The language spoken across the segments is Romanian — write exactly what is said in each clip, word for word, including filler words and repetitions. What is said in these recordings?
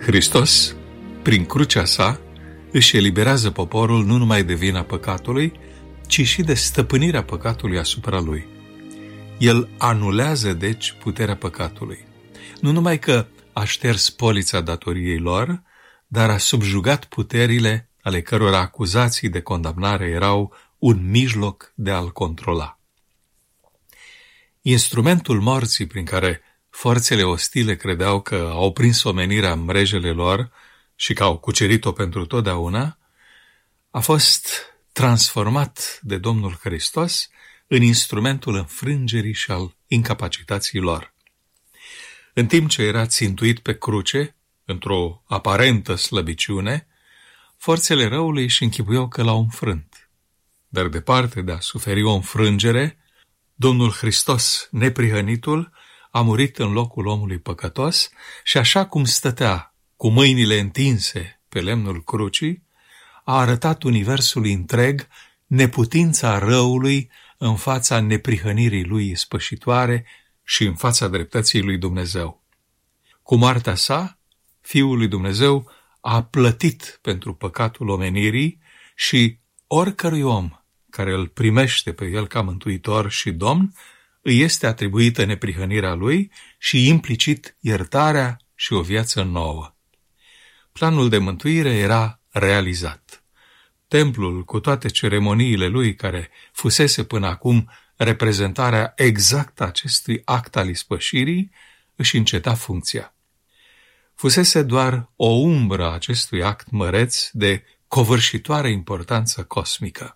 Hristos, prin crucea sa, își eliberează poporul nu numai de vina păcatului, ci și de stăpânirea păcatului asupra lui. El anulează, deci, puterea păcatului. Nu numai că a șters polița datoriei lor, dar a subjugat puterile ale căror acuzații de condamnare erau un mijloc de a-l controla. Instrumentul morții prin care forțele ostile credeau că au prins omenirea în mrejele lor și că au cucerit-o pentru totdeauna, a fost transformat de Domnul Hristos în instrumentul înfrângerii și al incapacității lor. În timp ce era țintuit pe cruce, într-o aparentă slăbiciune, forțele răului își închipuiau că l-au înfrânt. Dar departe de a suferi o înfrângere, Domnul Hristos, neprihănitul, a murit în locul omului păcătos și așa cum stătea cu mâinile întinse pe lemnul crucii, a arătat universului întreg neputința răului în fața neprihănirii lui ispășitoare și în fața dreptății lui Dumnezeu. Cu moartea sa, Fiul lui Dumnezeu a plătit pentru păcatul omenirii și oricărui om care îl primește pe el ca mântuitor și domn, îi este atribuită neprihănirea lui și implicit iertarea și o viață nouă. Planul de mântuire era realizat. Templul, cu toate ceremoniile lui, care fusese până acum reprezentarea exactă a acestui act al ispășirii, își înceta funcția. Fusese doar o umbră a acestui act măreț de covârșitoare importanță cosmică.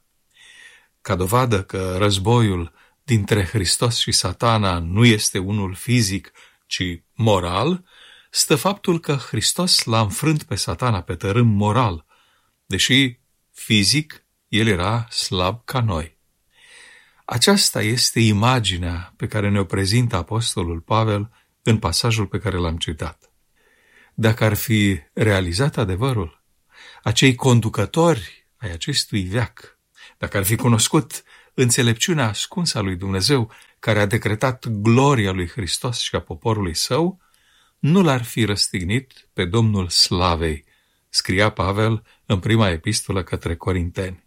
Ca dovadă că războiul dintre Hristos și Satana nu este unul fizic, ci moral, stă faptul că Hristos l-a înfrânt pe Satana pe tărâm moral, deși fizic el era slab ca noi. Aceasta este imaginea pe care ne-o prezintă apostolul Pavel în pasajul pe care l-am citat. Dacă ar fi realizat adevărul, acei conducători ai acestui veac, dacă ar fi cunoscut înțelepciunea ascunsă a lui Dumnezeu, care a decretat gloria lui Hristos și a poporului său, nu l-ar fi răstignit pe Domnul Slavei, scria Pavel în prima epistolă către Corinteni.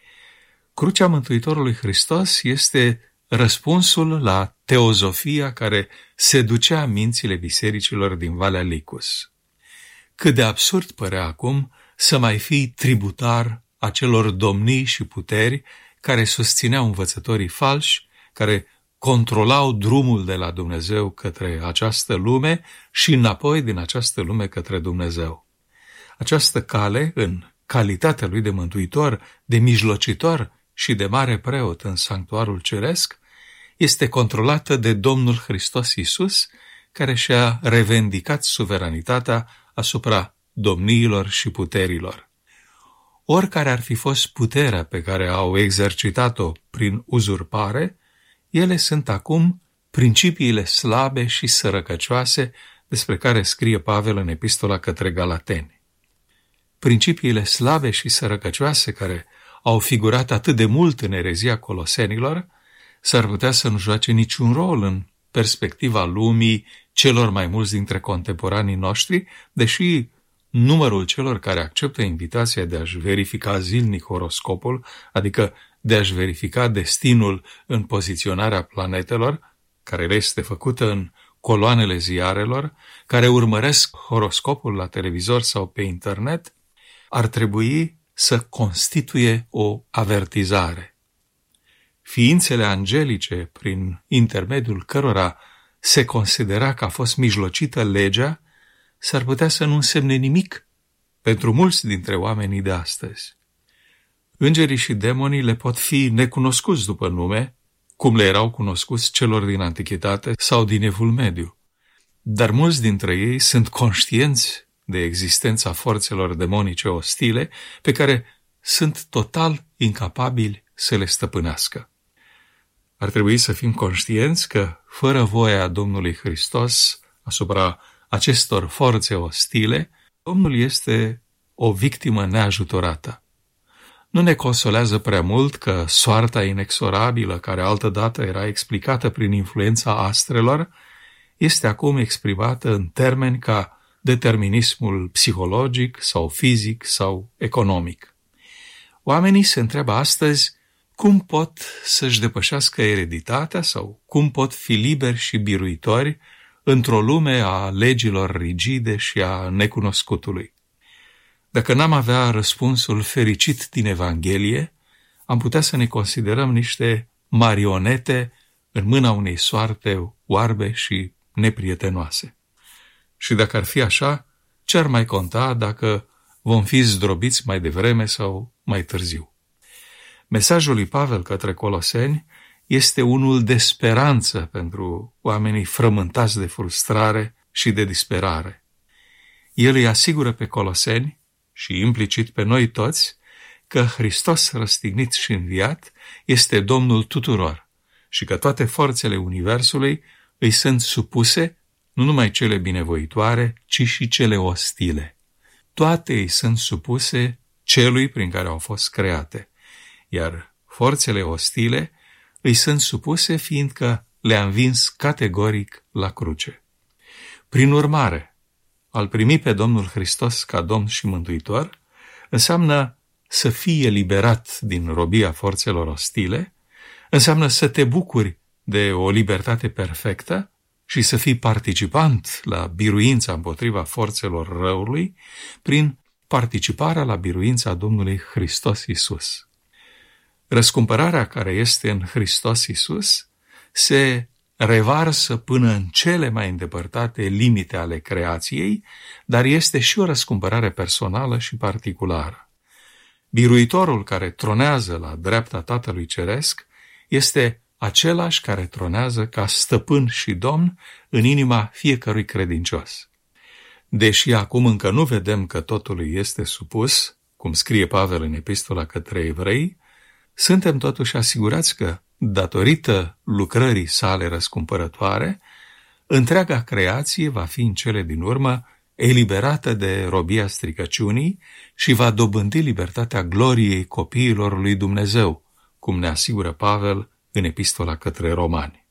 Crucea Mântuitorului Hristos este răspunsul la teozofia care seducea mințile bisericilor din Valea Licus. Cât de absurd părea acum să mai fii tributar acelor domnii și puteri care susțineau învățătorii falși, care controlau drumul de la Dumnezeu către această lume și înapoi din această lume către Dumnezeu. Această cale, în calitatea lui de mântuitor, de mijlocitor și de mare preot în sanctuarul ceresc, este controlată de Domnul Hristos Iisus, care și-a revendicat suveranitatea asupra domniilor și puterilor. Oricare ar fi fost puterea pe care au exercitat-o prin uzurpare, ele sunt acum principiile slabe și sărăcăcioase despre care scrie Pavel în epistola către Galateni. Principiile slabe și sărăcăcioase care au figurat atât de mult în erezia colosenilor, s-ar putea să nu joace niciun rol în perspectiva lumii celor mai mulți dintre contemporanii noștri, deși numărul celor care acceptă invitația de a-și verifica zilnic horoscopul, adică de a-și verifica destinul în poziționarea planetelor, care este făcută în coloanele ziarelor, care urmăresc horoscopul la televizor sau pe internet, ar trebui să constituie o avertizare. Ființele angelice, prin intermediul cărora se considera că a fost mijlocită legea, s-ar putea să nu însemne nimic pentru mulți dintre oamenii de astăzi. Îngerii și demonii le pot fi necunoscuți după nume, cum le erau cunoscuți celor din Antichitate sau din Evul Mediu. Dar mulți dintre ei sunt conștienți de existența forțelor demonice ostile, pe care sunt total incapabili să le stăpânească. Ar trebui să fim conștienți că, fără voia Domnului Hristos asupra acestor forțe ostile, Domnul este o victimă neajutorată. Nu ne consolează prea mult că soarta inexorabilă, care altădată era explicată prin influența astrelor, este acum exprimată în termeni ca determinismul psihologic sau fizic sau economic. Oamenii se întreabă astăzi cum pot să-și depășească ereditatea sau cum pot fi liberi și biruitori într-o lume a legilor rigide și a necunoscutului. Dacă n-am avea răspunsul fericit din Evanghelie, am putea să ne considerăm niște marionete în mâna unei soarte oarbe și neprietenoase. Și dacă ar fi așa, ce ar mai conta dacă vom fi zdrobiți mai devreme sau mai târziu? Mesajul lui Pavel către Coloseni este unul de speranță pentru oamenii frământați de frustrare și de disperare. El îi asigură pe Coloseni și implicit pe noi toți că Hristos răstignit și înviat este Domnul tuturor și că toate forțele universului îi sunt supuse, nu numai cele binevoitoare, ci și cele ostile. Toate îi sunt supuse celui prin care au fost create, iar forțele ostile îi sunt supuse fiindcă le-a învins categoric la cruce. Prin urmare, al primi pe Domnul Hristos ca Domn și Mântuitor înseamnă să fii eliberat din robia forțelor ostile, înseamnă să te bucuri de o libertate perfectă și să fii participant la biruința împotriva forțelor răului prin participarea la biruința Domnului Hristos Iisus. Răscumpărarea care este în Hristos Iisus se revarsă până în cele mai îndepărtate limite ale creației, dar este și o răscumpărare personală și particulară. Biruitorul care tronează la dreapta Tatălui Ceresc este același care tronează ca stăpân și domn în inima fiecărui credincios. Deși acum încă nu vedem că totul îi este supus, cum scrie Pavel în epistola către evrei, suntem totuși asigurați că, datorită lucrării sale răscumpărătoare, întreaga creație va fi în cele din urmă eliberată de robia stricăciunii și va dobândi libertatea gloriei copiilor lui Dumnezeu, cum ne asigură Pavel în epistola către romani.